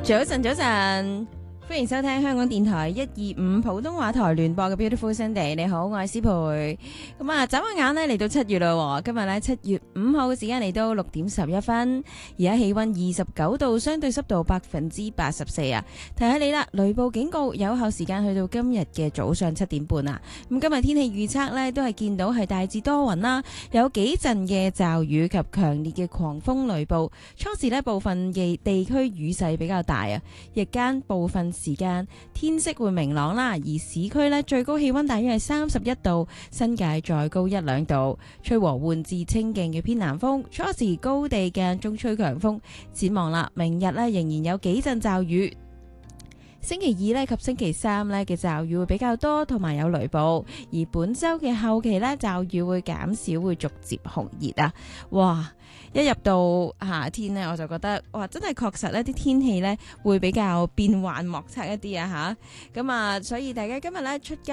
早晨，早晨，歡迎收聽香港電台125普通話台聯播嘅 Beautiful Sunday。你好，我係思培。咁啊，眨下眼呢嚟到7月啦，今日呢7月5號嘅時間嚟到6點11分，而家氣溫29度，相對濕度84%啊。提下你啦，雷暴警告有效時間去到今日嘅早上7點半啊。咁今日天氣預測呢都係見到係大致多雲啦，有幾陣嘅驟雨及強烈嘅狂風雷暴。初時呢部分嘅地區雨勢比較大啊，日間部分時間天色會明朗啦，而市區呢最高氣溫大約係31度，新界再高1-2度，吹和緩至清勁嘅偏南風，初時高地間中吹強風。展望啦，明日呢仍然有幾陣驟雨。星期二呢及星期三呢嘅驟雨會比較多，同埋有雷暴。而本周嘅後期呢，驟雨會減少，會逐漸酷熱啊！哇，一入到夏天呢，我就覺得哇，真係確實呢啲天氣呢會比較變幻莫測一啲啊吓。咁啊，所以大家今日呢出街